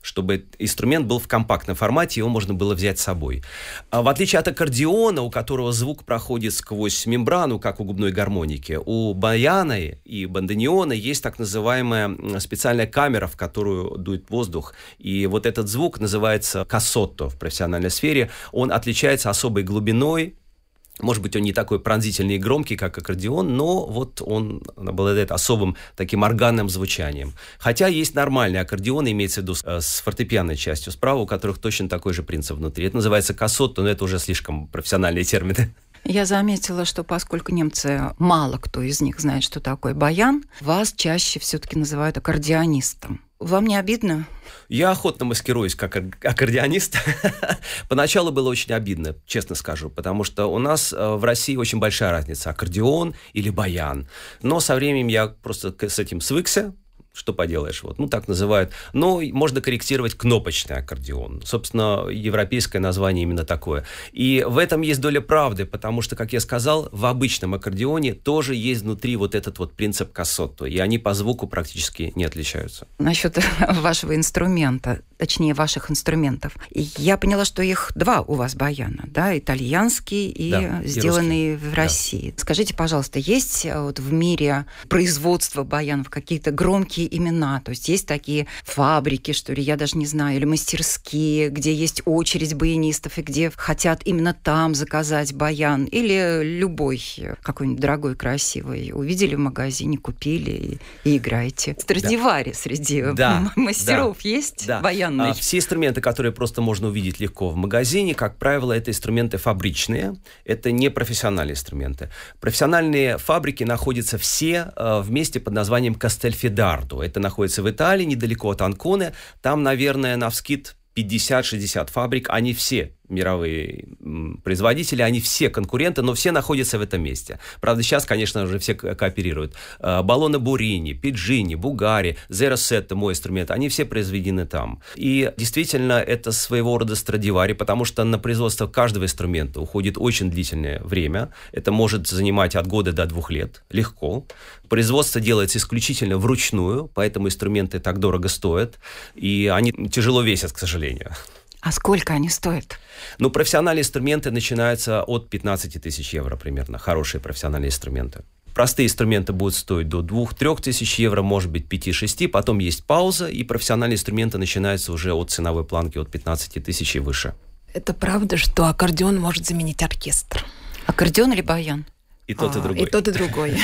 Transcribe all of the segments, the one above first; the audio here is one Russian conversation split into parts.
чтобы инструмент был в компактном формате, его можно было взять с собой. В отличие от аккордеона, у которого звук проходит сквозь мембрану, как у губной гармоники, у баяна и бандонеона есть так называемая специальная камера, в которую дует воздух. И вот этот звук называется кассотто в профессиональной сфере. Он отличается особой глубиной. Может быть, он не такой пронзительный и громкий, как аккордеон, но вот он обладает особым таким органным звучанием. Хотя есть нормальные аккордеоны, имеется в виду с фортепианной частью справа, у которых точно такой же принцип внутри. Это называется кассотто, но это уже слишком профессиональные термины. Я заметила, что поскольку немцы, мало кто из них знает, что такое баян, вас чаще все-таки называют аккордеонистом. Вам не обидно? Я охотно маскируюсь как аккордеонист. Поначалу было очень обидно, честно скажу, потому что у нас в России очень большая разница, аккордеон или баян. Но со временем я просто с этим свыкся. Что поделаешь, вот, так называют. Но можно корректировать кнопочный аккордеон. Собственно, европейское название именно такое. И в этом есть доля правды, потому что, как я сказал, в обычном аккордеоне тоже есть внутри вот этот вот принцип кассотто, и они по звуку практически не отличаются. Насчет вашего инструмента, точнее, ваших инструментов. Я поняла, что их два у вас баяна, да, итальянский и сделанный в России. Да. Скажите, пожалуйста, есть вот в мире производство баянов какие-то громкие имена? То есть есть такие фабрики, что ли, я даже не знаю, или мастерские, где есть очередь баянистов, и где хотят именно там заказать баян, или любой какой-нибудь дорогой, красивый. Увидели в магазине, купили и играете. Страдивари среди мастеров есть баянные? Все инструменты, которые просто можно увидеть легко в магазине, как правило, это инструменты фабричные, это не профессиональные инструменты. Профессиональные фабрики находятся все вместе под названием Кастельфидардо. Это находится в Италии, недалеко от Анконы. Там, наверное, навскид 50-60 фабрик. Они все мировые производители, они все конкуренты, но все находятся в этом месте. Правда, сейчас, конечно, уже все кооперируют. Баллоне Бурини, Пиджини, Бугари, Зеросетто, мой инструмент, они все произведены там. И действительно, это своего рода Страдивари, потому что на производство каждого инструмента уходит очень длительное время. Это может занимать от года до 2 лет. Легко. Производство делается исключительно вручную, поэтому инструменты так дорого стоят, и они тяжело весят, к сожалению. А сколько они стоят? Профессиональные инструменты начинаются от 15 тысяч евро примерно. Хорошие профессиональные инструменты. Простые инструменты будут стоить до 2-3 тысяч евро, может быть 5-6. Потом есть пауза, и профессиональные инструменты начинаются уже от ценовой планки от 15 тысяч и выше. Это правда, что аккордеон может заменить оркестр? Аккордеон или баян? И тот, и другой. И тот, и другой.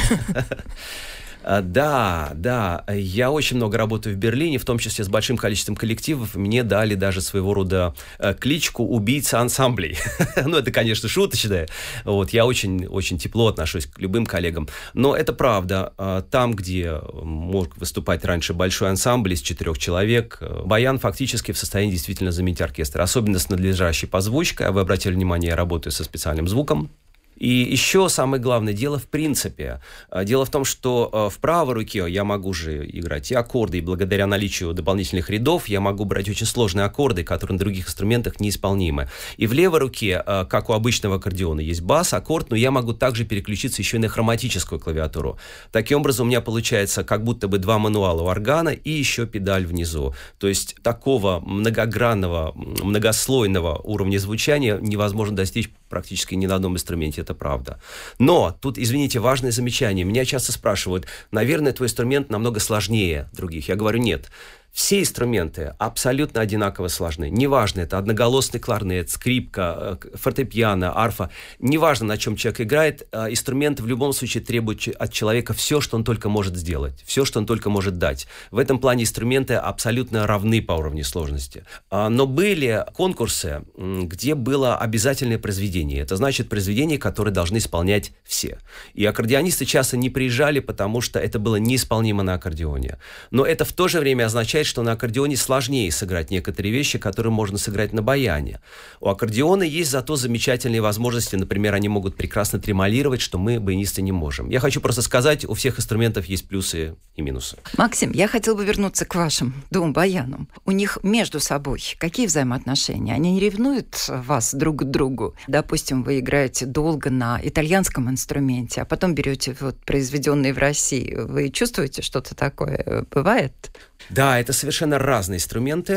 Да, я очень много работаю в Берлине, в том числе с большим количеством коллективов. Мне дали даже своего рода кличку «убийца ансамблей». Это, конечно, шуточное. Я очень тепло отношусь к любым коллегам. Но это правда. Там, где мог выступать раньше большой ансамбль из 4 человек, баян фактически в состоянии действительно заменить оркестр. Особенно с надлежащей позвучкой. Вы обратили внимание, я работаю со специальным звуком. И еще самое главное дело в принципе. Дело в том, что в правой руке я могу же играть и аккорды, и благодаря наличию дополнительных рядов я могу брать очень сложные аккорды, которые на других инструментах неисполнимы. И в левой руке, как у обычного аккордеона, есть бас, аккорд, но я могу также переключиться еще и на хроматическую клавиатуру. Таким образом, у меня получается как будто бы 2 мануала у органа и еще педаль внизу. То есть такого многогранного, многослойного уровня звучания невозможно достичь практически ни на одном инструменте, это правда. Но тут, извините, важное замечание. Меня часто спрашивают, наверное, твой инструмент намного сложнее других. Я говорю, нет. Все инструменты абсолютно одинаково сложны. Неважно, это одноголосный кларнет, скрипка, фортепиано, арфа. Неважно, на чем человек играет, инструмент в любом случае требует от человека все, что он только может сделать, все, что он только может дать. В этом плане инструменты абсолютно равны по уровню сложности. Но были конкурсы, где было обязательное произведение. Это значит произведение, которое должны исполнять все. И аккордеонисты часто не приезжали, потому что это было неисполнимо на аккордеоне. Но это в то же время означает, что на аккордеоне сложнее сыграть некоторые вещи, которые можно сыграть на баяне. У аккордеона есть зато замечательные возможности. Например, они могут прекрасно тремолировать, что мы, баянисты, не можем. Я хочу просто сказать, у всех инструментов есть плюсы и минусы. Максим, я хотела бы вернуться к вашим 2 баянам. У них между собой какие взаимоотношения? Они не ревнуют вас друг к другу? Допустим, вы играете долго на итальянском инструменте, а потом берете произведенный в России. Вы чувствуете что-то такое? Бывает? Да, это совершенно разные инструменты.